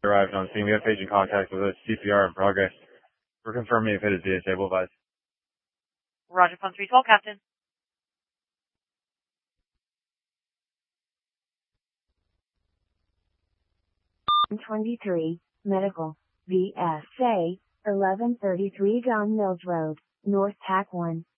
Arrived on scene. We have patient contact with a CPR in progress. We're confirming if it is stable, advise. Roger, phone 312, Captain. #23, Medical, VSA, 1133 John Mills Road, North Tack 1.